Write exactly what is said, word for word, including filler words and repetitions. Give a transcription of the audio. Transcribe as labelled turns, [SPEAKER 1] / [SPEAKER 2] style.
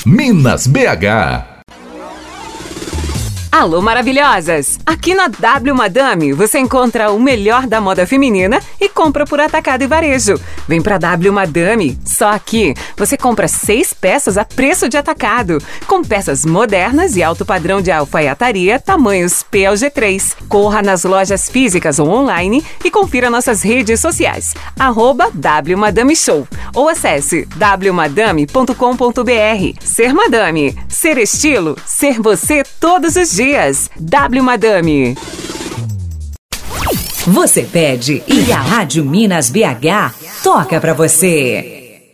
[SPEAKER 1] Minas B H.
[SPEAKER 2] Alô, maravilhosas! Aqui na W Madame você encontra o melhor da moda feminina e compra por atacado e varejo. Vem pra W Madame, só aqui você compra seis peças a preço de atacado, com peças modernas e alto padrão de alfaiataria, tamanhos P ao G três. Corra nas lojas físicas ou online e confira nossas redes sociais, arroba W Madame Show, ou acesse w madame ponto com ponto b r. Ser Madame, ser estilo, ser você todos os dias. W Madame.
[SPEAKER 3] Você pede e a Rádio Minas B H toca pra você.